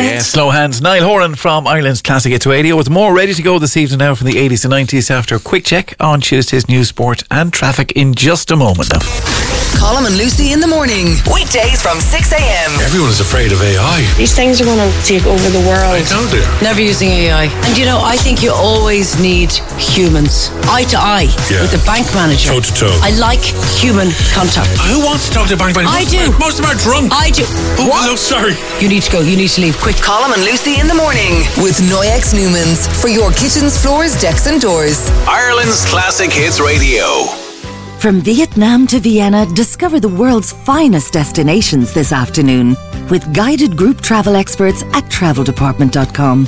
Yeah, slow hands. Niall Horan from Ireland's Classic Hits Radio with more ready to go this evening now from the 80s and 90s after a quick check on Tuesday's news, sport and traffic in just a moment now. Colm and Lucy in the morning. Weekdays from 6 a.m. Everyone is afraid of AI. These things are going to take over the world. I know they are. Never using AI. And I think you always need humans. Eye to eye with the bank manager. Toe to toe. I like human contact. Who wants to talk to a bank manager? I do. Most of them are drunk. I do. Oh, What? no, sorry. You need to go. You need to leave quick. Colm and Lucy in the morning with Noyex Newmans for your kitchens, floors, decks and doors. Ireland's Classic Hits Radio. From Vietnam to Vienna, discover the world's finest destinations this afternoon with guided group travel experts at traveldepartment.com.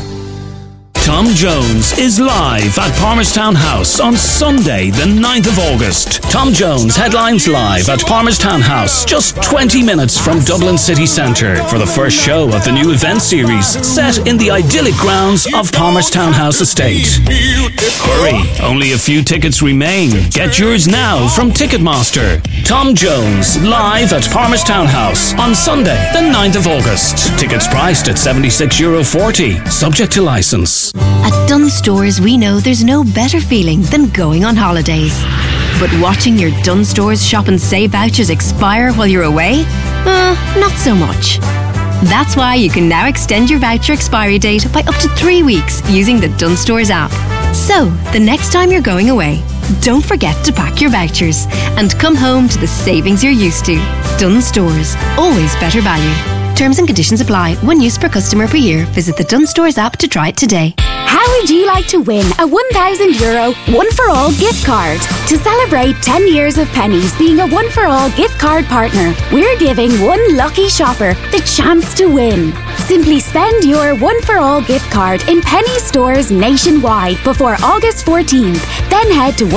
Tom Jones is live at Palmerstown House on Sunday, the 9th of August. Tom Jones headlines live at Palmerstown House, just 20 minutes from Dublin City Centre, for the first show of the new event series set in the idyllic grounds of Palmerstown House Estate. Hurry, only a few tickets remain. Get yours now from Ticketmaster. Tom Jones live at Palmerstown House on Sunday, the 9th of August. Tickets priced at €76.40, subject to licence. At Dunnes Stores, we know there's no better feeling than going on holidays. But watching your Dunnes Stores shop and save vouchers expire while you're away? Not so much. That's why you can now extend your voucher expiry date by up to 3 weeks using the Dunnes Stores app. So, the next time you're going away, don't forget to pack your vouchers and come home to the savings you're used to. Dunnes Stores, always better value. Terms and conditions apply. One use per customer per year. Visit the Dunnes Stores app to try it today. How would you like to win a €1,000 one-for-all gift card? To celebrate 10 years of Penneys being a one-for-all gift card partner, we're giving one lucky shopper the chance to win. Simply spend your one-for-all gift card in Penneys stores nationwide before August 14th. Then head to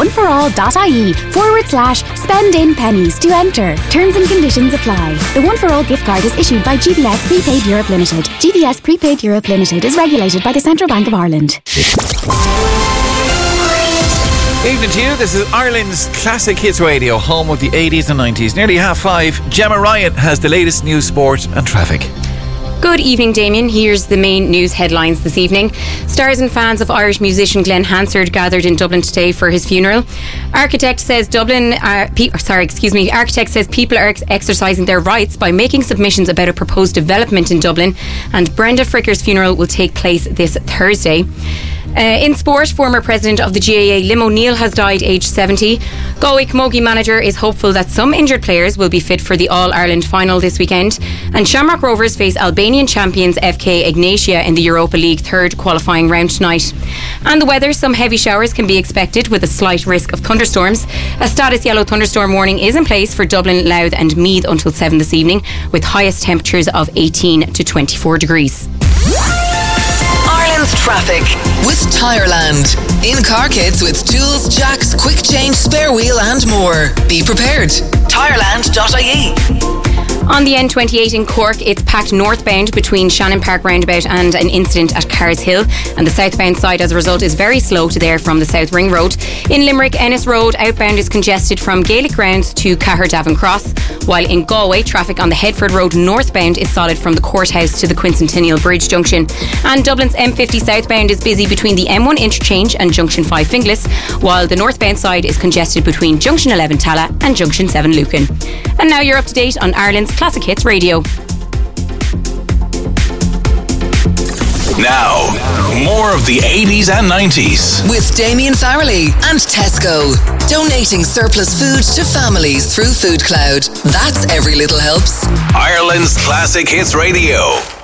oneforall.ie/spend-in-pennies to enter. Terms and conditions apply. The one-for-all gift card is issued by GBS Prepaid Europe Limited. GBS Prepaid Europe Limited is regulated by the Central Bank of Ireland. Evening to you. This is Ireland's Classic Hits Radio, home of the 80s and 90s. Nearly 5:30. Gemma Ryan has the latest news, sport and traffic. Good evening, Damien. Here's the main news headlines this evening. Stars and fans of Irish musician Glenn Hansard gathered in Dublin today for his funeral. Architect says people are exercising their rights by making submissions about a proposed development in Dublin, and Brenda Fricker's funeral will take place this Thursday. In sport, former president of the GAA, Lim O'Neill, has died aged 70. Galway Camogie manager is hopeful that some injured players will be fit for the All-Ireland final this weekend. And Shamrock Rovers face Albanian champions FK Ignatia in the Europa League third qualifying round tonight. And the weather, some heavy showers can be expected with a slight risk of thunderstorms. A status yellow thunderstorm warning is in place for Dublin, Louth and Meath until 7 this evening, with highest temperatures of 18 to 24 degrees. Ireland's traffic with Tireland. In car kits with tools, jacks, quick change, spare wheel and more. Be prepared. Tireland.ie. On the N28 in Cork, it's packed northbound between Shannon Park roundabout and an incident at Carrs Hill, and the southbound side as a result is very slow to there from the South Ring Road. In Limerick, Ennis Road outbound is congested from Gaelic Grounds to Caherdavin Cross, while in Galway, traffic on the Headford Road northbound is solid from the Courthouse to the Quincentennial Bridge junction. And Dublin's M50 southbound is busy between the M1 interchange and Junction 5 Finglas, while the northbound side is congested between Junction 11 Tala and Junction 7 Lucan. And now you're up to date on Ireland's Classic Hits Radio. Now, more of the 80s and 90s. With Damien Farrelly and Tesco. Donating surplus food to families through Food Cloud. That's Every Little Helps. Ireland's Classic Hits Radio.